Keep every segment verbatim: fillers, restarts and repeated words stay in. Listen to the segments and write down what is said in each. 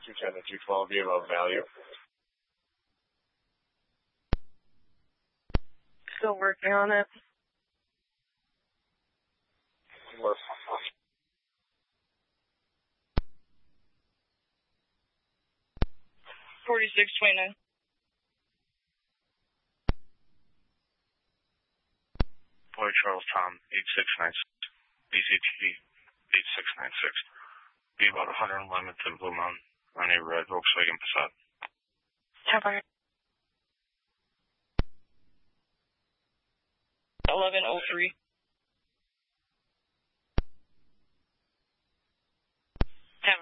two ten to two twelve, you have a value. Still working on it. Forty-six twenty-nine. Boy Charles Tom, eight six nine six, B C T V, eight six nine six. Be about one hundred eleventh and Blue Mountain on a red Volkswagen Passat. Tower. eleven oh three. Tower.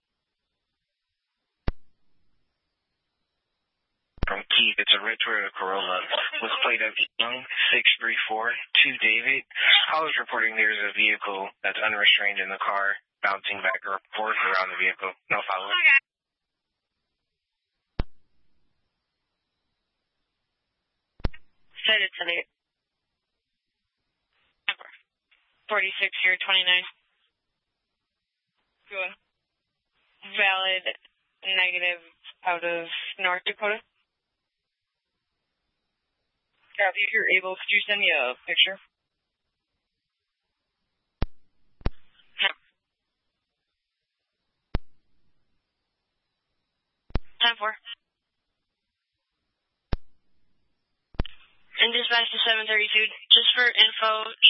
From Keith, it's a red Toyota Corolla with plate of Young six three four to David. Call is reporting there's a vehicle that's unrestrained in the car, bouncing back or forth around the vehicle. No follow. Okay. Said it's an eight. forty-six here, twenty-nine. Good. Valid negative out of North Dakota. Yeah, if you're able, could you send me a picture? ten four. And dispatch to seven thirty-two, just for info,